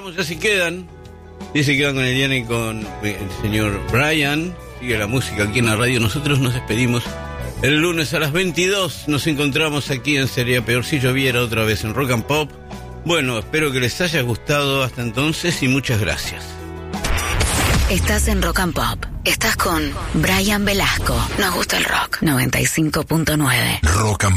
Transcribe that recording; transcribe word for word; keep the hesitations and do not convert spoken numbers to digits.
Ya se quedan, y se quedan con Eliana y con el señor Brian. Sigue la música aquí en la radio. Nosotros nos despedimos el lunes a las veintidós. Nos encontramos aquí en Sería Peor si Lloviera, otra vez en Rock and Pop. Bueno, espero que les haya gustado hasta entonces y muchas gracias. Estás en Rock and Pop. Estás con Brian Velasco. Nos gusta el rock. noventa y cinco punto nueve. Rock and